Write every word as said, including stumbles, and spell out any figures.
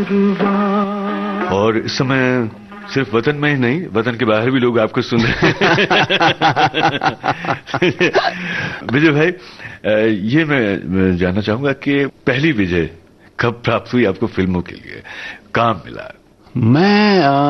और इस समय सिर्फ वतन में ही नहीं, वतन के बाहर भी लोग आपको सुन रहे हैं। विजय भाई, ये मैं जानना चाहूंगा कि पहली विजय कब प्राप्त हुई आपको फिल्मों के लिए, काम मिला? मैं आ...